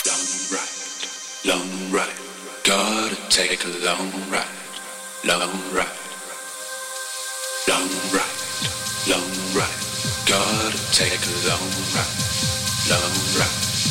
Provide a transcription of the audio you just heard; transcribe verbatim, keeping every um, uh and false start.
Long ride, long ride, gotta take a long ride, long ride, long ride, long ride, gotta take a long ride, long ride.